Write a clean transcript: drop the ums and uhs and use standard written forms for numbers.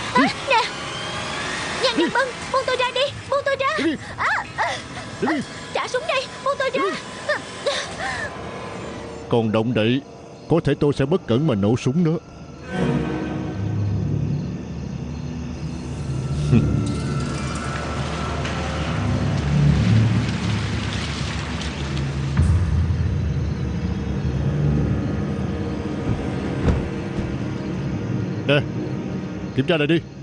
Nè, Nhan Bân, buông tôi ra đi. Buông tôi ra. Trả súng đây, buông tôi ra. Còn động đậy, có thể tôi sẽ bất cẩn mà nổ súng đó. Nè, kiểm tra lại đi.